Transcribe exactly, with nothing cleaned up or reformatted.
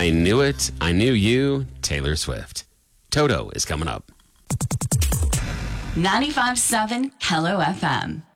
I Knew It, I Knew You, Taylor Swift. Toto is coming up. ninety-five point seven Hello F M.